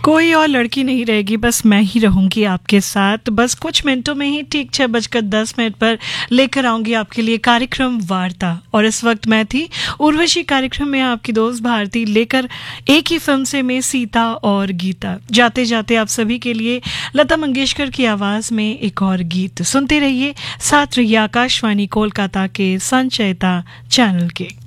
कोई और लड़की नहीं रहेगी, बस मैं ही रहूंगी आपके साथ। बस कुछ मिनटों में ही ठीक 6:10 पर लेकर आऊंगी आपके लिए कार्यक्रम वार्ता। और इस वक्त मैं थी उर्वशी, कार्यक्रम में आपकी दोस्त भारती, लेकर एक ही फिल्म से में सीता और गीता। जाते जाते आप सभी के लिए लता मंगेशकर की आवाज में एक और गीत सुनते रहिए। साथ रहिए आकाशवाणी कोलकाता के संचयता चैनल के।